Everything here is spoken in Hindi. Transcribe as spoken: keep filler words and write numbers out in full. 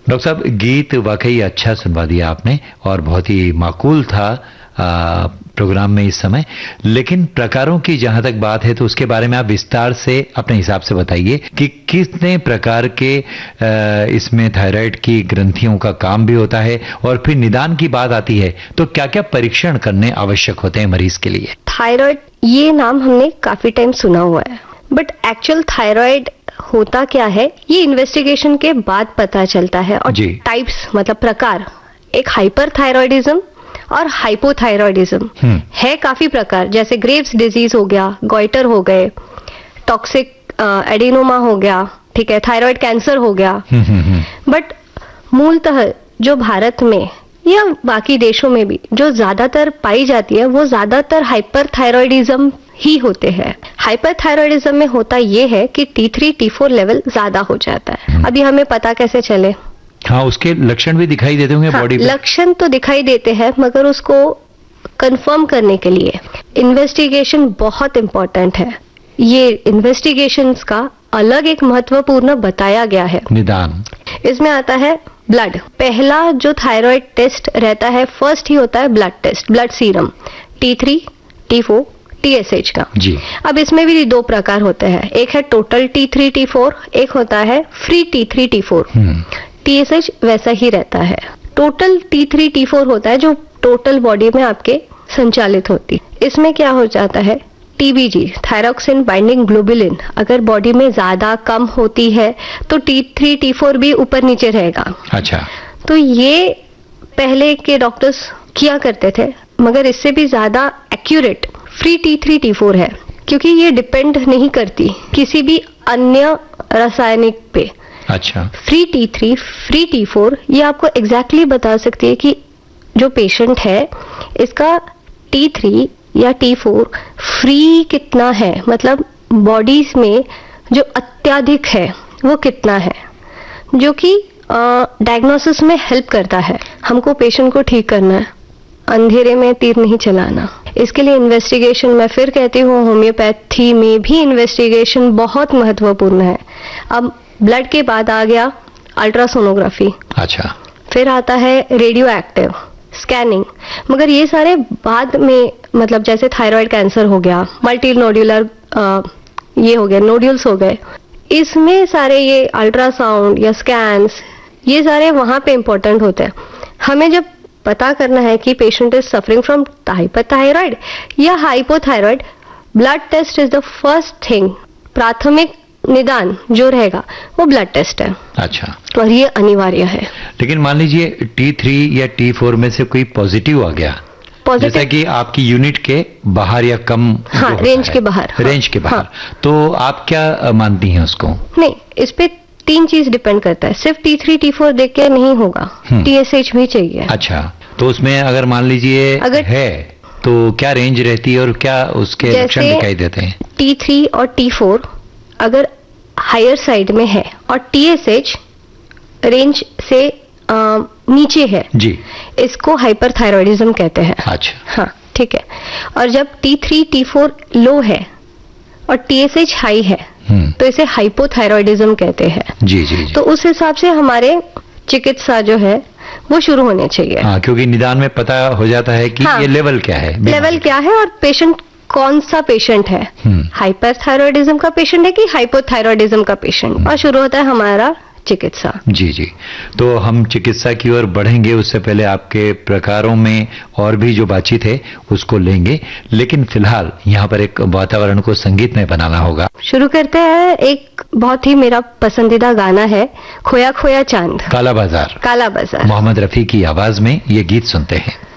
डॉक्टर साहब, गीत वाकई अच्छा सुनवा दिया आपने और बहुत ही माकूल था आ, प्रोग्राम में इस समय। लेकिन प्रकारों की जहां तक बात है तो उसके बारे में आप विस्तार से अपने हिसाब से बताइए कि कितने प्रकार के आ, इसमें थायराइड की ग्रंथियों का काम भी होता है, और फिर निदान की बात आती है तो क्या क्या परीक्षण करने आवश्यक होते हैं मरीज के लिए? थायराइड ये नाम हमने काफी टाइम सुना हुआ है, बट एक्चुअल थायराइड होता क्या है ये इन्वेस्टिगेशन के बाद पता चलता है। और टाइप्स मतलब प्रकार, एक हाइपर थायराइडिज्म और हाइपोथायरॉयडिज्म है, काफी प्रकार, जैसे ग्रेव्स डिजीज हो गया, गॉइटर हो गए, टॉक्सिक एडिनोमा हो गया, ठीक है, थायराइड कैंसर हो गया। बट मूलतः जो भारत में या बाकी देशों में भी जो ज्यादातर पाई जाती है वो ज्यादातर हाइपर थायरॉयडिज्म ही होते हैं। हाइपर थायरॉयडिज्म में होता ये है कि T three T four level ज्यादा हो जाता है। अभी हमें पता कैसे चले? हाँ, उसके लक्षण भी दिखाई देते होंगे बॉडी पे। लक्षण तो दिखाई देते हैं, मगर उसको कंफर्म करने के लिए इन्वेस्टिगेशन बहुत इंपॉर्टेंट है। ये इन्वेस्टिगेशंस का अलग एक महत्वपूर्ण बताया गया है। निदान इसमें आता है ब्लड। पहला जो थायराइड टेस्ट रहता है, फर्स्ट ही होता है blood test, blood serum T three T four T S H का जी। अब इसमें भी दो प्रकार होते हैं, एक है total T three T four, एक होता है free T three T four. T S H वैसा ही रहता है। Total T three T four होता है जो टोटल बॉडी में आपके संचालित होती। इसमें क्या हो जाता है, टी बी जी थायरॉक्सिन बाइंडिंग ग्लोबुलिन अगर बॉडी में ज्यादा कम होती है तो टी थ्री टी फोर भी ऊपर नीचे रहेगा। अच्छा। तो ये पहले के डॉक्टर्स किया करते थे, मगर इससे भी ज्यादा accurate free T three T four है, क्योंकि ये डिपेंड नहीं करती किसी भी अन्य रासायनिक पे। अच्छा। Free T three free T four ये आपको एग्जैक्टली exactly बता सकती है कि जो पेशेंट है इसका टी थ्री या टी फोर फ्री कितना है, मतलब बॉडी में जो अत्यधिक है वो कितना है, जो कि डायग्नोसिस में हेल्प करता है। हमको पेशेंट को ठीक करना है, अंधेरे में तीर नहीं चलाना। इसके लिए इन्वेस्टिगेशन, मैं फिर कहती हूँ, होम्योपैथी में भी इन्वेस्टिगेशन बहुत महत्वपूर्ण है। अब ब्लड के बाद आ गया अल्ट्रासोनोग्राफी। अच्छा। फिर आता है रेडियो एक्टिव स्कैनिंग, मगर ये सारे बाद में, मतलब जैसे थायराइड कैंसर हो गया, मल्टी नोड्यूलर ये हो गया, नोड्यूल्स हो गए, इसमें सारे ये अल्ट्रासाउंड या स्कैन्स ये सारे वहां पे इंपॉर्टेंट होते हैं। हमें जब पता करना है कि patient is suffering from hyperthyroid या hypothyroid, blood test is the first thing. प्राथमिक निदान जो रहेगा वो ब्लड टेस्ट है। अच्छा। और ये अनिवार्य है। लेकिन मान लीजिए टी थ्री या टी फोर में से कोई पॉजिटिव आ गया, जैसा कि आपकी यूनिट के बाहर या कम, हाँ, रेंज के बाहर, रेंज हाँ, के बाहर, हाँ, तो आप क्या मानती हैं उसको? नहीं, इस पे तीन चीज डिपेंड करता है, सिर्फ टी थ्री टी फोर देख के नहीं होगा, टी एस एच भी चाहिए। अच्छा, तो उसमें अगर मान लीजिए अगर है तो क्या रेंज रहती है और क्या उसके लक्षण दिखाई देते हैं? टी थ्री और टी फोर अगर हायर साइड में है और टी एस एच रेंज से आ, नीचे है जी, इसको हाइपरथायरॉयडिज्म कहते हैं। अच्छा। हाँ, ठीक है। और जब टी थ्री टी फोर लो है और टी एस एच हाई है तो इसे हाइपोथायरॉयडिज्म कहते हैं। जी, जी जी। तो उस हिसाब से हमारे चिकित्सा जो है वो शुरू होने चाहिए। हाँ, क्योंकि निदान में पता हो जाता है कि हाँ, ये लेवल क्या है, लेवल क्या है और पेशेंट कौन सा पेशेंट है, हाइपरथायरॉयडिज्म का पेशेंट है कि हाइपोथायरॉयडिज्म का पेशेंट, और शुरू होता है हमारा चिकित्सा। जी जी। तो हम चिकित्सा की ओर बढ़ेंगे, उससे पहले आपके प्रकारों में और भी जो बातचीत है उसको लेंगे, लेकिन फिलहाल यहाँ पर एक वातावरण को संगीत में बनाना होगा। शुरू करते हैं। एक बहुत ही मेरा पसंदीदा गाना है, खोया खोया चांद, काला बाजार, काला बाजार, मोहम्मद रफी की आवाज में ये गीत सुनते हैं।